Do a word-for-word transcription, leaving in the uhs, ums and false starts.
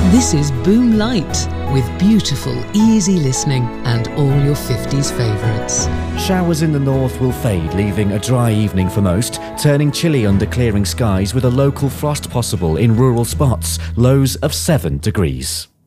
This is Boom Light, with beautiful, easy listening and all your fifties favourites. Showers in the north will fade, leaving a dry evening for most, turning chilly under clearing skies with a local frost possible in rural spots, lows of seven degrees.